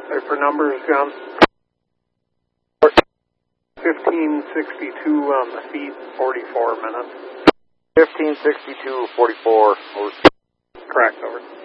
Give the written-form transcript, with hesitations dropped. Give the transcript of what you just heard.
For numbers, John. 1562 on the feet, 44 minutes. 1562, 44. Correct, over.